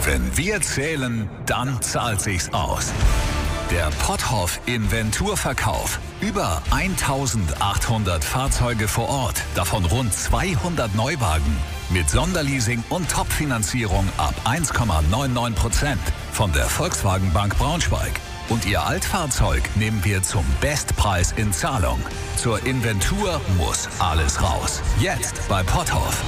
Wenn wir zählen, dann zahlt sich's aus. Der Potthoff Inventurverkauf. Über 1800 Fahrzeuge vor Ort, davon rund 200 Neuwagen. Mit Sonderleasing und Topfinanzierung ab 1,99% von der Volkswagen Bank Braunschweig. Und Ihr Altfahrzeug nehmen wir zum Bestpreis in Zahlung. Zur Inventur muss alles raus. Jetzt bei Potthoff.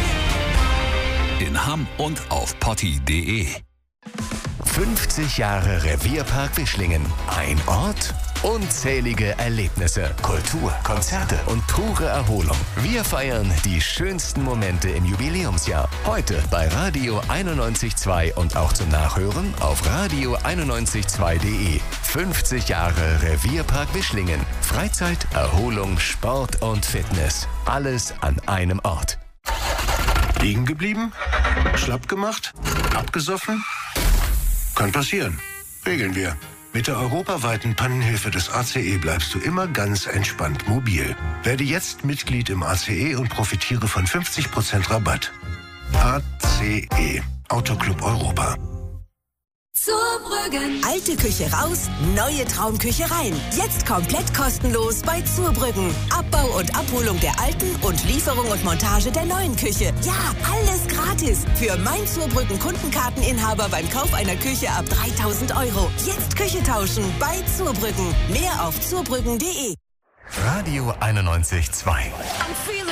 In Hamm und auf potti.de. 50 Jahre Revierpark Wischlingen. Ein Ort, unzählige Erlebnisse, Kultur, Konzerte und pure Erholung. Wir feiern die schönsten Momente im Jubiläumsjahr. Heute bei Radio 91.2 und auch zum Nachhören auf radio912.de. 50 Jahre Revierpark Wischlingen. Freizeit, Erholung, Sport und Fitness. Alles an einem Ort. Liegen geblieben? Schlapp gemacht? Abgesoffen? Kann passieren. Regeln wir. Mit der europaweiten Pannenhilfe des ACE bleibst du immer ganz entspannt mobil. Werde jetzt Mitglied im ACE und profitiere von 50% Rabatt. ACE. Autoclub Europa. Zurbrüggen. Alte Küche raus, neue Traumküche rein. Jetzt komplett kostenlos bei Zurbrüggen. Abbau und Abholung der alten und Lieferung und Montage der neuen Küche. Ja, alles gratis. Für mein Zurbrüggen Kundenkarteninhaber beim Kauf einer Küche ab 3.000 €. Jetzt Küche tauschen bei Zurbrüggen. Mehr auf zurbrüggen.de. Radio 91.2.